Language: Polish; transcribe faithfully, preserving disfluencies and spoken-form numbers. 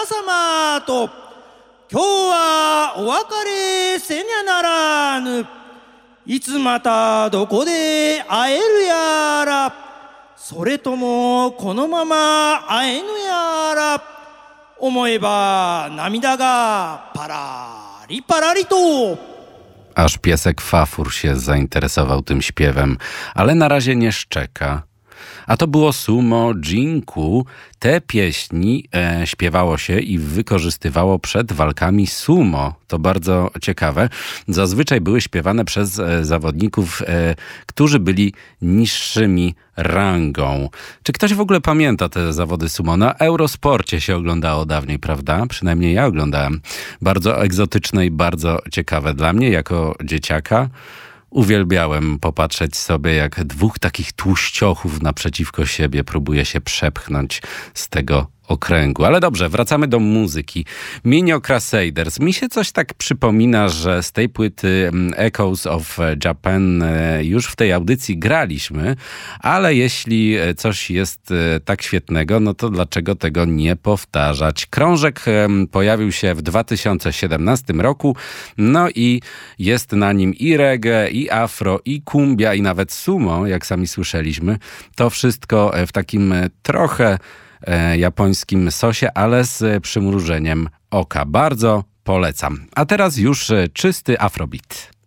様と今日はお別れせにゃならぬ。いつまたどこで会えるやら、それともこのまま会えぬやら。思えば涙がパラリパラリと。 Aż piesek Fafur się zainteresował tym śpiewem, ale na razie nie szczeka. A to było Sumo Jinku. Te pieśni e, śpiewało się i wykorzystywało przed walkami sumo. To bardzo ciekawe. Zazwyczaj były śpiewane przez e, zawodników, e, którzy byli niższymi rangą. Czy ktoś w ogóle pamięta te zawody sumo? Na Eurosporcie się oglądało dawniej, prawda? Przynajmniej ja oglądałem. Bardzo egzotyczne i bardzo ciekawe. Dla mnie jako dzieciaka uwielbiałem popatrzeć sobie, jak dwóch takich tłuściochów naprzeciwko siebie próbuje się przepchnąć z tego okręgu. Ale dobrze, wracamy do muzyki. Minio Crusaders. Mi się coś tak przypomina, że z tej płyty Echoes of Japan już w tej audycji graliśmy, ale jeśli coś jest tak świetnego, no to dlaczego tego nie powtarzać? Krążek pojawił się w dwa tysiące siedemnastym roku, no i jest na nim i reggae, i afro, i kumbia, i nawet sumo, jak sami słyszeliśmy. To wszystko w takim trochę japońskim sosie, ale z przymrużeniem oka. Bardzo polecam. A teraz już czysty afrobeat.